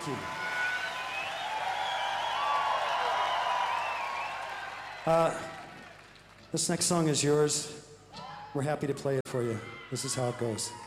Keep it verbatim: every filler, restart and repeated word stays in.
Thank you. Uh, this next song is yours. We're happy to play it for you. This is how it goes.